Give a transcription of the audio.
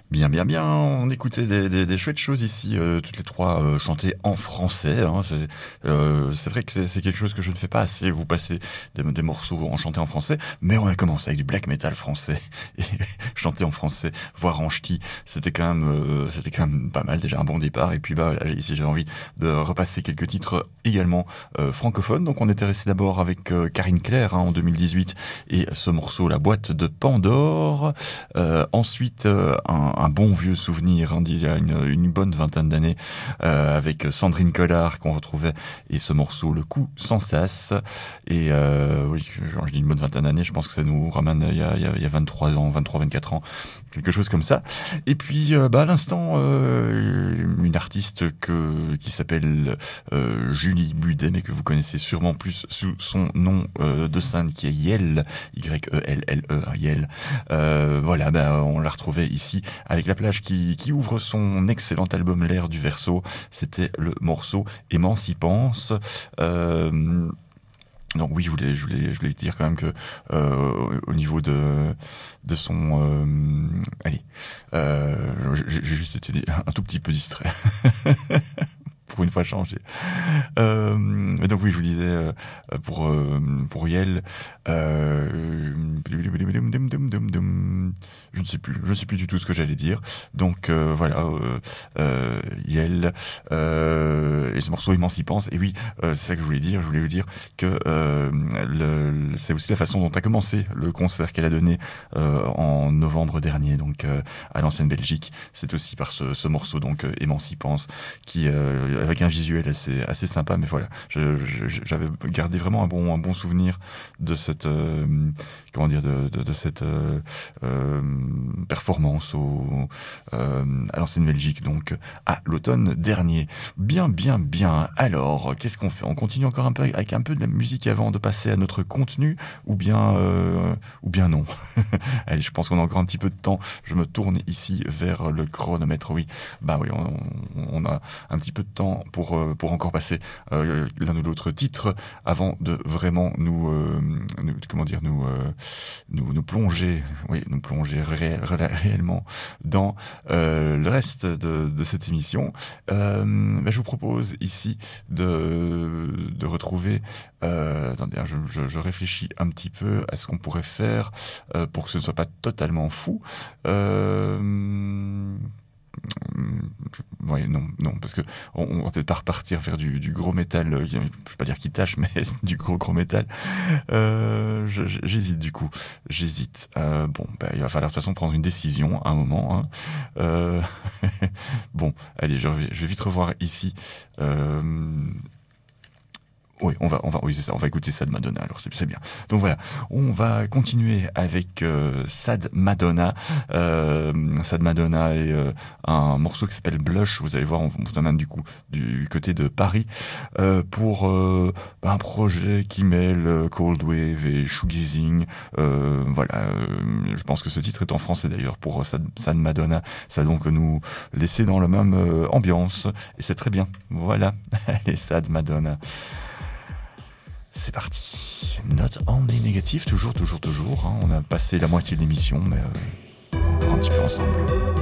Bien, bien, bien. On écoutait des chouettes choses ici, toutes les trois chantées en français. Hein. C'est vrai que c'est quelque chose que je ne fais pas assez. Vous passez des morceaux en chanté en français, mais on a commencé avec du black metal français et chanté en français, voire en ch'ti. C'était quand même pas mal déjà un bon départ. Et puis bah là, ici j'ai envie de repasser quelques titres également francophones. Donc on était resté d'abord avec Karine Claire en 2018 et ce morceau La boîte de Pandore. Ensuite un bon vieux souvenir d'il y a une bonne vingtaine d'années avec Sandrine Collard qu'on retrouvait et ce morceau Le coup sans sas. Et oui, je dis une bonne vingtaine d'années, je pense que ça nous ramène il y a 23 ans, 23-24 ans, quelque chose comme ça. Et puis à l'instant, une artiste qui s'appelle Julie Budet, mais que vous connaissez sûrement plus sous son nom de scène qui est Yelle, Y-E-L-L-E, Yelle. Voilà, on l'a retrouvé ici avec La Plage qui ouvre son excellent album L'Air du Verseau. C'était le morceau Émancipance. Donc oui, je voulais dire quand même que au niveau de son, allez, j'ai juste été un tout petit peu distrait. Pour une fois changé. Mais donc oui, je vous disais pour Yel, je ne sais plus du tout ce que j'allais dire. Donc voilà, Yel et ce morceau Émancipance. Et oui, c'est ça que je voulais dire. Je voulais vous dire que c'est aussi la façon dont a commencé le concert qu'elle a donné en novembre dernier, donc à l'ancienne Belgique. C'est aussi par ce morceau donc Émancipance qui avec un visuel assez sympa, mais voilà, j'avais gardé vraiment un bon souvenir de cette comment dire de cette performance à l'ancienne Belgique, donc à l'automne dernier. Bien. Alors, qu'est-ce qu'on fait? On continue encore un peu avec un peu de la musique avant de passer à notre contenu, ou bien non. Allez, je pense qu'on a encore un petit peu de temps. Je me tourne ici vers le chronomètre. Oui, bah oui, on a un petit peu de temps pour encore passer l'un ou l'autre titre avant de vraiment nous plonger, oui, nous plonger réellement dans le reste de cette émission. Je vous propose ici de retrouver. Attendez, je réfléchis un petit peu à ce qu'on pourrait faire pour que ce ne soit pas totalement fou. Oui, non, parce que on va peut-être pas repartir vers du gros métal, je vais pas dire qui tâche, mais du gros métal. J'hésite du coup. J'hésite. Il va falloir de toute façon prendre une décision à un moment. Hein. Bon, allez, je vais vite revoir ici. Oui, oui, c'est ça, on va écouter Sad Madonna, alors c'est bien. Donc voilà, on va continuer avec Sad Madonna. Sad Madonna et un morceau qui s'appelle Blush, vous allez voir, on se emmène du coup du côté de Paris pour un projet qui mêle cold wave et shoegazing. Je pense que ce titre est en français d'ailleurs pour Sad Madonna. Ça va donc nous laisser dans la même ambiance, et c'est très bien. Voilà, allez, Sad Madonna. C'est parti. Not only négatif, toujours. Hein. On a passé la moitié de l'émission, mais encore un petit peu ensemble.